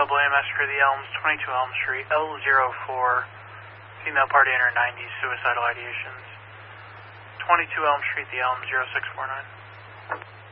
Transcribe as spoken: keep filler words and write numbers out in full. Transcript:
Double A M S for the Elms, twenty-two Elm Street, L zero four, female party enter ninety, suicidal ideations. twenty-two Elm Street, the Elms, zero six four nine.